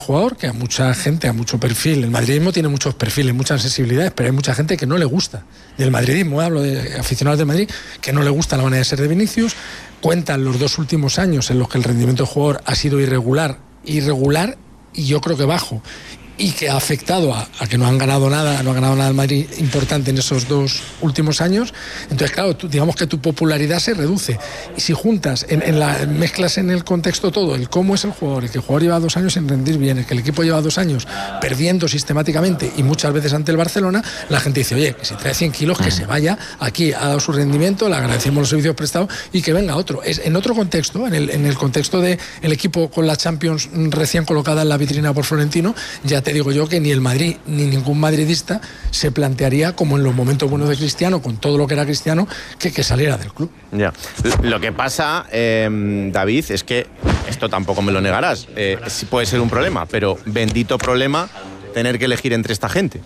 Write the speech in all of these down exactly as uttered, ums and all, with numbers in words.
jugador que a mucha gente, a mucho perfil, el madridismo tiene muchos perfiles, muchas sensibilidades, pero hay mucha gente que no le gusta del madridismo, hablo de aficionados del Madrid, que no le gusta la manera de ser de Vinicius. Cuentan los dos últimos años en los que el rendimiento del jugador ha sido irregular, irregular y yo creo que bajo, y que ha afectado a, a que no han ganado nada, no ha ganado nada el Madrid importante en esos dos últimos años. Entonces, claro, tú, digamos que tu popularidad se reduce. Y si juntas, en, en la, mezclas en el contexto todo, el cómo es el jugador, el que el jugador lleva dos años sin rendir bien, el que el equipo lleva dos años perdiendo sistemáticamente y muchas veces ante el Barcelona, la gente dice, oye, que si trae cien kilos, que se vaya, aquí ha dado su rendimiento, le agradecemos los servicios prestados y que venga otro. Es en otro contexto, en el, en el contexto del equipo con la Champions recién colocada en la vitrina por Florentino, ya te digo yo que ni el Madrid ni ningún madridista se plantearía, como en los momentos buenos de Cristiano, con todo lo que era Cristiano, que, que saliera del club. Ya. Lo que pasa, eh, David, es que esto tampoco me lo negarás, eh, sí puede ser un problema, pero bendito problema tener que elegir entre esta gente.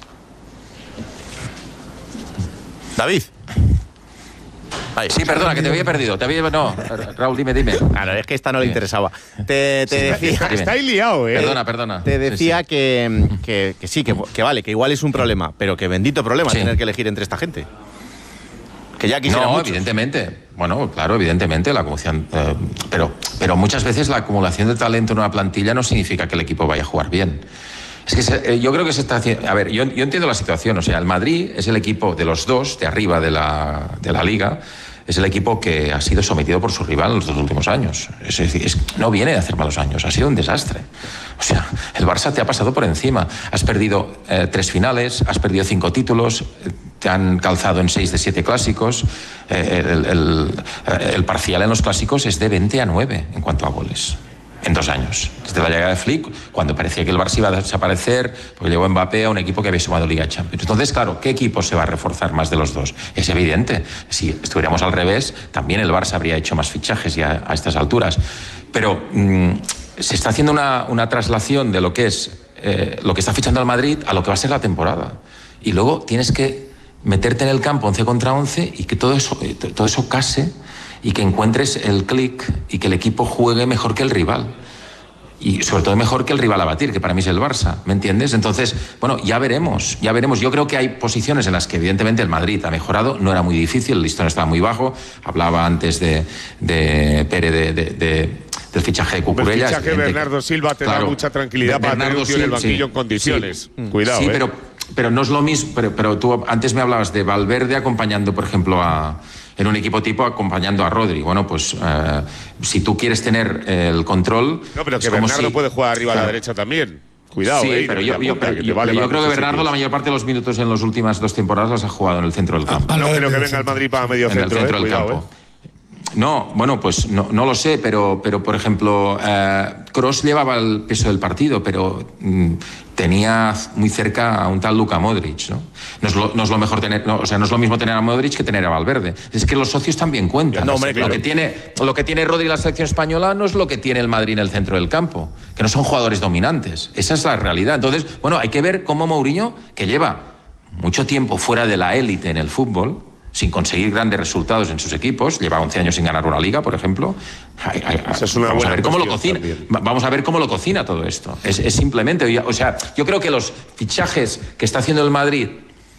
David. Ahí. Sí, perdona, que te había perdido. Te había... No, Raúl, dime, dime. Claro, es que esta no le interesaba. Te, te sí, decía... Está, está ahí liado, ¿eh? Perdona, perdona. Te decía sí, sí. Que, que, que sí, que, que vale, que igual es un problema, pero que bendito problema sí. tener que elegir entre esta gente. Que ya quisiera No, muchos. evidentemente. Bueno, claro, evidentemente la acumulación... Eh, pero, pero muchas veces la acumulación de talento en una plantilla no significa que el equipo vaya a jugar bien. Es que se, eh, yo creo que se está haciendo... A ver, yo, yo entiendo la situación. O sea, el Madrid es el equipo de los dos, de arriba de la, de la Liga... Es el equipo que ha sido sometido por su rival en los dos últimos años. Es decir, es, no viene de hacer malos años, ha sido un desastre. O sea, el Barça te ha pasado por encima. Has perdido eh, tres finales, has perdido cinco títulos, te han calzado en seis de siete clásicos. Eh, el, el, el parcial en los clásicos es de veinte a nueve en cuanto a goles. En dos años. Desde la llegada de Flick, cuando parecía que el Barça iba a desaparecer, porque llegó Mbappé a un equipo que había sumado Liga Champions. Entonces, claro, ¿qué equipo se va a reforzar más de los dos? Es evidente. Si estuviéramos al revés, también el Barça habría hecho más fichajes ya a estas alturas. Pero mmm, se está haciendo una, una traslación de lo que es eh, lo que está fichando el Madrid a lo que va a ser la temporada. Y luego tienes que meterte en el campo once contra once y que todo eso, todo eso case y que encuentres el clic y que el equipo juegue mejor que el rival. Y sobre todo mejor que el rival a batir, que para mí es el Barça, ¿me entiendes? Entonces, bueno, ya veremos, ya veremos. Yo creo que hay posiciones en las que evidentemente el Madrid ha mejorado, no era muy difícil, el listón estaba muy bajo. Hablaba antes de, de Pere, de, de, de, del fichaje de Cucurella. El fichaje de Bernardo Silva te claro, da mucha tranquilidad para tener un tío en el banquillo sí, en condiciones. Sí, Cuidado, sí, ¿eh? pero, pero no es lo mismo. Pero, pero tú antes me hablabas de Valverde acompañando, por ejemplo, a... en un equipo tipo acompañando a Rodri. Bueno, pues eh, si tú quieres tener el control... No, pero que Bernardo si, puede jugar arriba claro. a la derecha también. Cuidado, sí, eh, pero yo, yo, punta, pero, que yo, vale pero yo creo que Bernardo sitios. la mayor parte de los minutos en las últimas dos temporadas las ha jugado en el centro del campo. Ah, no creo que venga el Madrid para medio en centro, el centro eh, del cuidado, campo. Eh. No, bueno, pues no, no lo sé, pero, pero por ejemplo, Kroos eh, llevaba el peso del partido, pero mm, tenía muy cerca a un tal Luka Modric, ¿no? No es lo, no es lo mejor tener, no, o sea, no es lo mismo tener a Modric que tener a Valverde. Es que los socios también cuentan. No, hombre, lo claro. que tiene, lo que tiene Rodri en la selección española no es lo que tiene el Madrid en el centro del campo, que no son jugadores dominantes. Esa es la realidad. Entonces, bueno, hay que ver cómo Mourinho, que lleva mucho tiempo fuera de la élite en el fútbol, sin conseguir grandes resultados en sus equipos, lleva once años sin ganar una liga, por ejemplo. Ay, ay, ay, es una vamos a ver cómo lo cocina. También. Vamos a ver cómo lo cocina todo esto. Es, es simplemente, o sea, yo creo que los fichajes que está haciendo el Madrid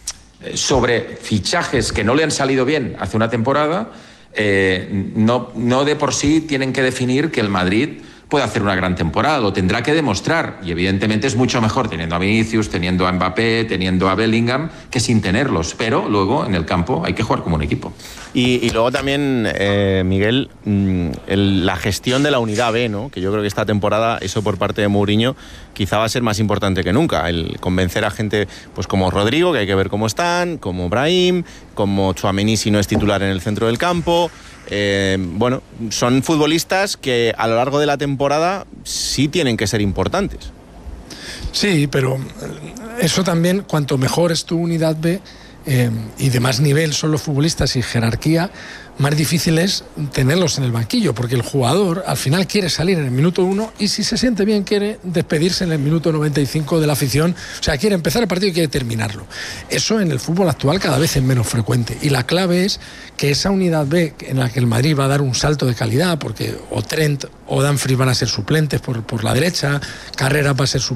sobre fichajes que no le han salido bien hace una temporada, eh, no, no de por sí tienen que definir que el Madrid puede hacer una gran temporada, lo tendrá que demostrar, y evidentemente es mucho mejor teniendo a Vinicius, teniendo a Mbappé, teniendo a Bellingham, que sin tenerlos, pero luego en el campo hay que jugar como un equipo. Y, y luego también, eh, Miguel, el, la gestión de la unidad B, ¿no? Que yo creo que esta temporada, eso por parte de Mourinho, quizá va a ser más importante que nunca, el convencer a gente pues como Rodrigo, que hay que ver cómo están, como Brahim, como Tchouaméni si no es titular en el centro del campo. Eh, bueno, son futbolistas que a lo largo de la temporada sí tienen que ser importantes. Sí, pero eso también, cuanto mejor es tu unidad B, eh, y de más nivel son los futbolistas y jerarquía, más difícil es tenerlos en el banquillo, porque el jugador al final quiere salir en el minuto uno y si se siente bien quiere despedirse en el minuto noventa y cinco de la afición, o sea, quiere empezar el partido y quiere terminarlo. Eso en el fútbol actual cada vez es menos frecuente y la clave es que esa unidad B en la que el Madrid va a dar un salto de calidad, porque o Trent o Dumfries van a ser suplentes por, por la derecha, Carreras va a ser suplente